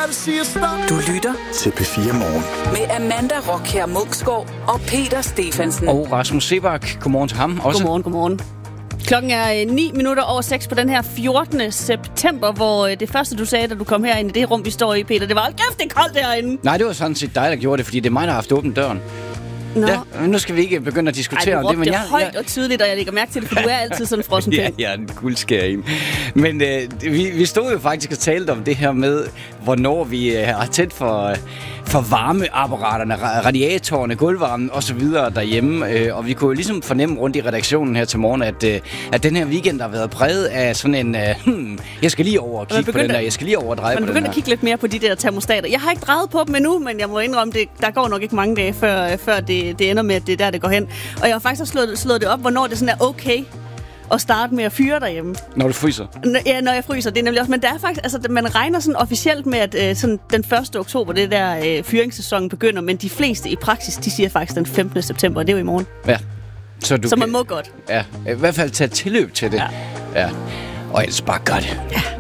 Du lytter til P4 Morgen. med Amanda Rockher Munksgaard og Peter Stephensen. Og Rasmus Sebak. Godmorgen til ham også. Godmorgen. Klokken er 9:09 på den her 14. september, hvor det første, du sagde, da du kom herind i det rum, vi står i, Peter, det var, kæft, det er koldt herinde. Nej, det var sådan set dig, der gjorde det, fordi det er mig, der har haft åbent døren. Nå. Ja, nu skal vi ikke begynde at diskutere om det, men jeg højt og tydeligt, og jeg lægger mærke til det, for du er altid sådan en frossen pind. Ja, en guldskær i. Men vi stod jo faktisk og talte om det her med, hvornår vi har tæt for varmeapparaterne, radiatorerne, gulvvarmen og så videre derhjemme. Og vi kunne jo ligesom fornemme rundt i redaktionen her til morgen, at den her weekend har været præget af sådan en, jeg skal lige over og kigge på den der, jeg skal lige over og dreje på den her. Man begynder at kigge lidt mere på de der termostater. Jeg har ikke drejet på dem endnu, men jeg må indrømme, der går nok ikke mange dage, før det ender med, at det er der, det går hen. Og jeg har faktisk slået det op, hvornår det sådan er okay at starte med at fyre derhjemme. Når du fryser? Ja, når jeg fryser. Det er nemlig også, men der er faktisk, altså man regner sådan officielt med, at sådan den 1. oktober, det der fyringssæsonen begynder, men de fleste i praksis, de siger faktisk den 15. september, og det er jo i morgen. Ja. Så man må godt. Ja, i hvert fald tage tilløb til det. Ja. Og ellers bare gør det. Ja.